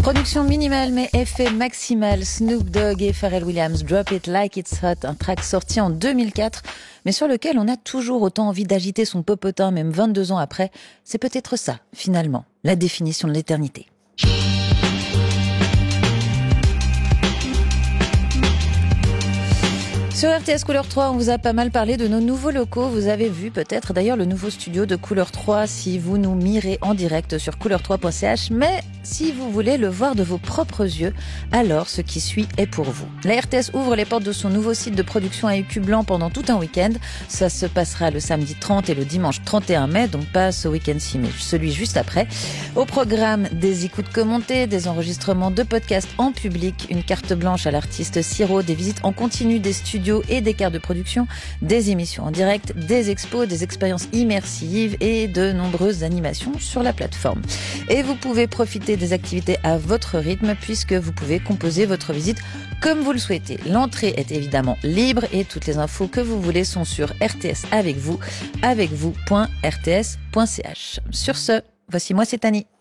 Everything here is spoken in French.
Production minimale mais effet maximal. Snoop Dogg et Pharrell Williams, Drop It Like It's Hot, un track sorti en 2004, mais sur lequel on a toujours autant envie d'agiter son popotin, même 22 ans après. C'est peut-être ça, finalement, la définition de l'éternité. Sur RTS Couleur 3, on vous a pas mal parlé de nos nouveaux locaux. Vous avez vu peut-être d'ailleurs le nouveau studio de Couleur 3 si vous nous mirez en direct sur couleur3.ch. Mais si vous voulez le voir de vos propres yeux, alors ce qui suit est pour vous. La RTS ouvre les portes de son nouveau site de production à écu blanc pendant tout un week-end. Ça se passera le samedi 30 et le dimanche 31 mai, donc pas ce week-end-ci, mais celui juste après. Au programme, des écoutes commentées, des enregistrements de podcasts en public, une carte blanche à l'artiste Siro, des visites en continu des studios et des cartes de production, des émissions en direct, des expos, des expériences immersives et de nombreuses animations sur la plateforme. Et vous pouvez profiter des activités à votre rythme puisque vous pouvez composer votre visite comme vous le souhaitez. L'entrée est évidemment libre et toutes les infos que vous voulez sont sur rtsavecvous.rts.ch. Sur ce, voici moi, c'est Annie.